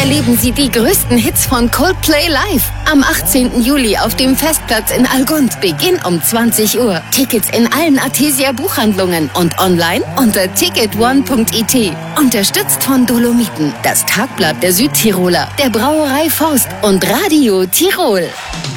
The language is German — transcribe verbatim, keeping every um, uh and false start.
erleben Sie die größten Hits von Coldplay live. Am achtzehnten Juli auf dem Festplatz in Algund. Beginn um zwanzig Uhr. Tickets in allen Artesia Buchhandlungen und online unter ticket one punkt i t. Unterstützt von Dolomiten, das Tagblatt der Südtiroler, der Brauerei Faust und Radio Tirol.